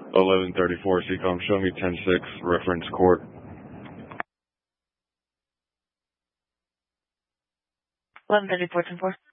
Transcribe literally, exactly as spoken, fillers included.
eleven thirty-four, C COM, show me ten six, reference court. eleven thirty-four, ten four.